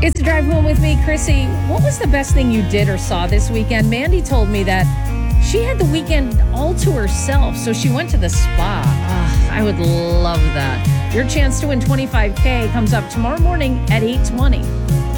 It's a drive home with me, Chrissy. What was the best thing you did or saw this weekend? Mandy told me that she had the weekend all to herself, so she went to the spa. I would love that. Your chance to win $25K comes up tomorrow morning at 8:20.